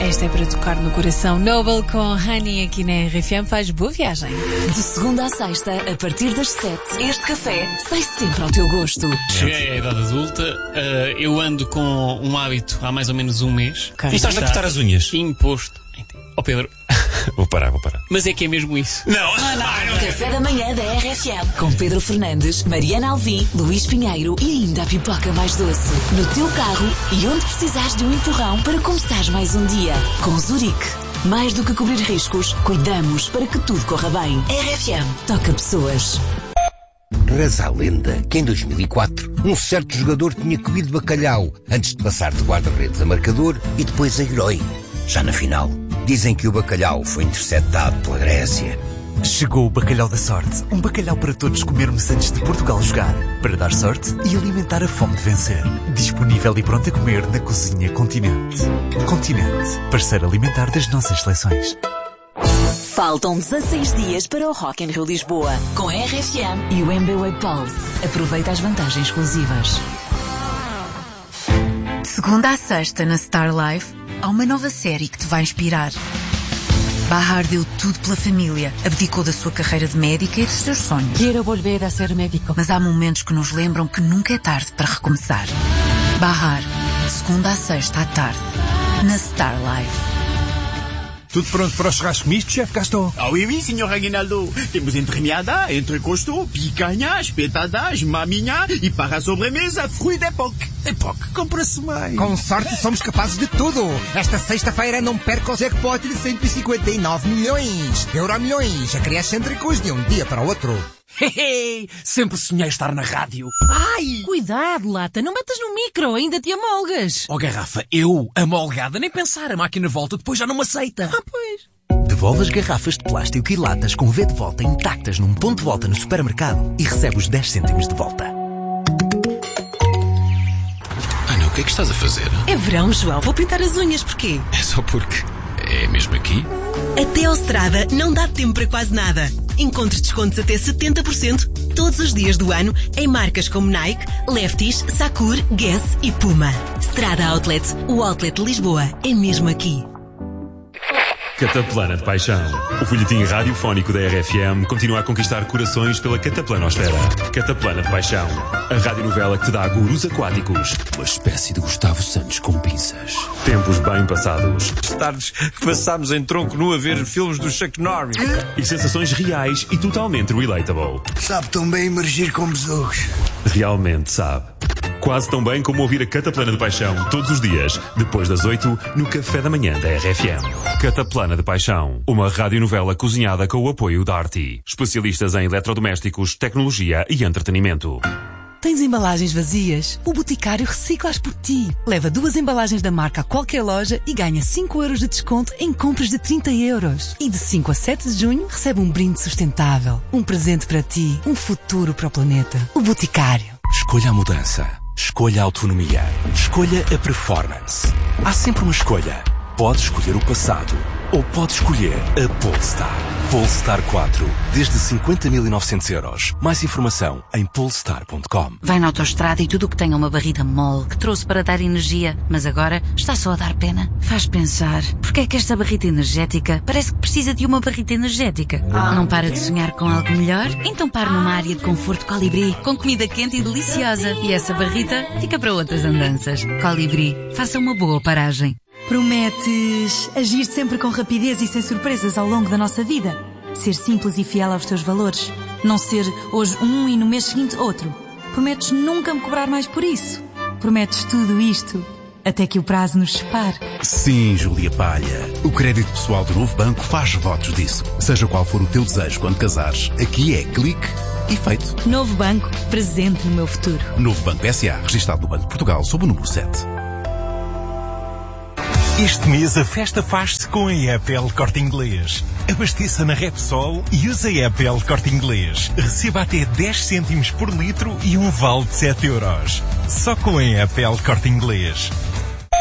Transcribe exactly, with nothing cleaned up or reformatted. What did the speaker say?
Esta é para tocar no coração. Noble com Honey aqui na R F M. Faz boa viagem. De segunda à sexta, a partir das sete, este café sai sempre ao teu gosto. Cheguei à idade adulta, uh, eu ando com um hábito há mais ou menos um mês. E estás a cortar as unhas? Imposto. Ó oh, Pedro. Vou parar, vou parar. Mas é que é mesmo isso. Não! Ah, não. Café da manhã da R F M. Com Pedro Fernandes, Mariana Alvim, Luís Pinheiro e ainda a pipoca mais doce. No teu carro e onde precisares de um empurrão para começares mais um dia. Com Zurique. Mais do que cobrir riscos, cuidamos para que tudo corra bem. R F M. Toca pessoas. Reza a lenda que em dois mil e quatro um certo jogador tinha comido bacalhau antes de passar de guarda-redes a marcador e depois a herói. Já na final, dizem que o bacalhau foi interceptado pela Grécia. Chegou o bacalhau da sorte. Um bacalhau para todos comermos antes de Portugal jogar. Para dar sorte e alimentar a fome de vencer. Disponível e pronto a comer na Cozinha Continente. Continente, parceiro alimentar das nossas seleções. Faltam dezasseis dias para o Rock in Rio Lisboa. Com a R F M e o M B Way Pulse. Aproveita as vantagens exclusivas. De segunda à sexta na Star Life, há uma nova série que te vai inspirar. Bahar deu tudo pela família, abdicou da sua carreira de médica e dos seus sonhos. Quero volver a ser médico. Mas há momentos que nos lembram que nunca é tarde para recomeçar. Bahar, de segunda à sexta à tarde, na Star Life. Tudo pronto para o churrasco misto, chefe Gaston? Ah oui, oui, senhor Aguinaldo. Temos entremeada, entrecosto, picanha, espetadas, maminha e para a sobremesa, fruit d'époque. Époque, compra-se mais. Com sorte somos capazes de tudo. Esta sexta-feira não perca o jackpot de cento e cinquenta e nove milhões. Euro milhões. Acresce entrecôs de um dia para o outro. Hehe, sempre sonhei estar na rádio. Ai! Cuidado, lata, não metas no micro, ainda te amolgas. Oh, garrafa, eu, amolgada, nem pensar, a máquina volta, depois já não me aceita. Ah, pois. Devolve as garrafas de plástico e latas com V de volta intactas num ponto de volta no supermercado e recebe os dez cêntimos de volta. Ana, o que é que estás a fazer? É verão, João, vou pintar as unhas, porquê? É só porque é mesmo aqui? Até ao Strada não dá tempo para quase nada. Encontre descontos até setenta por cento todos os dias do ano em marcas como Nike, Lefties, Sakur, Guess e Puma. Strada Outlet, o outlet de Lisboa, é mesmo aqui. Cataplana de Paixão. O folhetim radiofónico da R F M continua a conquistar corações pela cataplanosfera. Cataplana de Paixão. A radionovela que te dá gurus aquáticos. Uma espécie de Gustavo Santos com pinças. Tempos bem passados. Tardes que passámos em tronco nu a ver filmes do Chuck Norris. E sensações reais e totalmente relatable. Sabe tão bem emergir com besouros. Realmente sabe. Quase tão bem como ouvir a Cataplana de Paixão todos os dias, depois das oito, no café da manhã da R F M. Cataplana de Paixão, uma radionovela cozinhada com o apoio da Arti. Especialistas em eletrodomésticos, tecnologia e entretenimento. Tens embalagens vazias? O Boticário recicla-as por ti. Leva duas embalagens da marca a qualquer loja e ganha cinco euros de desconto em compras de trinta euros. E de cinco a sete de junho recebe um brinde sustentável. Um presente para ti, um futuro para o planeta. O Boticário. Escolha a mudança. Escolha a autonomia. Escolha a performance. Há sempre uma escolha. Pode escolher o passado ou pode escolher a Polestar. Polestar quatro, desde cinquenta mil e novecentos euros. Mais informação em polestar ponto com. Vai na autoestrada e tudo o que tenha uma barriga mole que trouxe para dar energia, mas agora está só a dar pena. Faz pensar, porque é que esta barrita energética parece que precisa de uma barrita energética? Ah. Não para de sonhar com algo melhor? Então pare numa área de conforto Colibri, com comida quente e deliciosa. E essa barrita fica para outras andanças. Colibri, faça uma boa paragem. Prometes agir sempre com rapidez e sem surpresas ao longo da nossa vida? Ser simples e fiel aos teus valores? Não ser hoje um e no mês seguinte outro? Prometes nunca me cobrar mais por isso? Prometes tudo isto até que o prazo nos separe? Sim, Júlia Palha. O crédito pessoal do Novo Banco faz votos disso. Seja qual for o teu desejo quando casares, aqui é clique e feito. Novo Banco, presente no meu futuro. Novo Banco S A, registado no Banco de Portugal, sob o número sete. Este mês a festa faz-se com a app L Corte Inglês. Abasteça na Repsol e use a app L Corte Inglês. Receba até dez cêntimos por litro e um vale de sete euros. Só com a app L Corte Inglês.